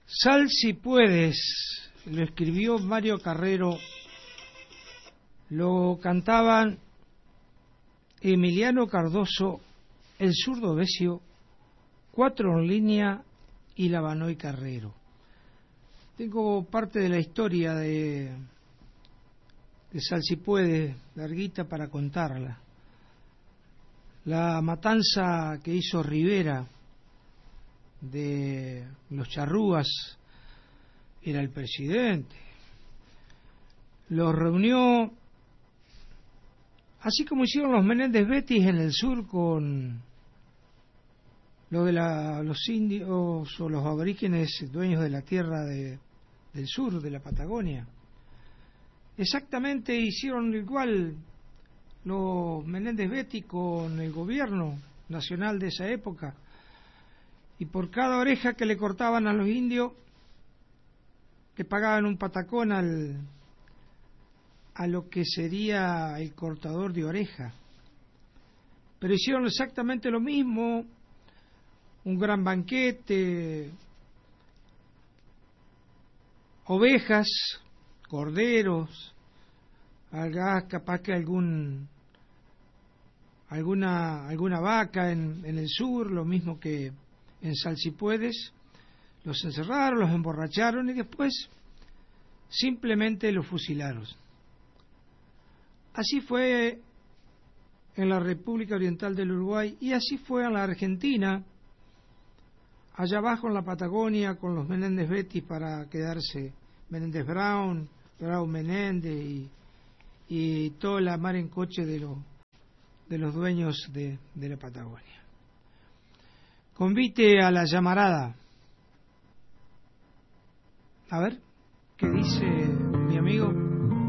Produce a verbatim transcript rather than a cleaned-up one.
Sal si puedes, lo escribió Mario Carrero, lo cantaban Emiliano Cardoso, el zurdo Besio, Cuatro en Línea y Lavanoy Carrero. Tengo parte de la historia de, de Sal si puedes, larguita para contarla. La matanza que hizo Rivera de los charrúas, era el presidente, los reunió, así como hicieron los Menéndez Betis en el sur con lo de la, los indios o los aborígenes dueños de la tierra de, del sur, de la Patagonia. Exactamente hicieron igual los Menéndez Betis con el gobierno nacional de esa época, y por cada oreja que le cortaban a los indios le pagaban un patacón al a lo que sería el cortador de oreja. Pero hicieron exactamente lo mismo, un gran banquete, ovejas, corderos, capaz que algún alguna alguna vaca en, en el sur, lo mismo que en Sal si puedes. Los encerraron, los emborracharon y después simplemente los fusilaron. Así fue en la República Oriental del Uruguay y así fue en la Argentina, allá abajo en la Patagonia con los Menéndez Betis para quedarse Menéndez Brown, Brown Menéndez y, y toda la mar en coche de, lo, de los dueños de, de la Patagonia. Convite a la llamarada. A ver, ¿qué dice mi amigo?